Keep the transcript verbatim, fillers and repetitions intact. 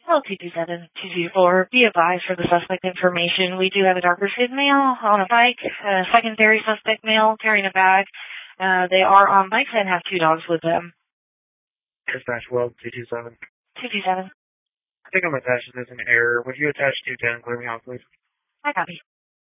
Well, two two seven, two two four, be advised for the suspect information. We do have a darker skinned male on a bike, a secondary suspect male carrying a bag. Uh, they are on bikes and have two dogs with them. Dispatch well, two two seven. two two seven. I think I'm attaching this in error. Would you attach two ten and clear me off, please? I copy.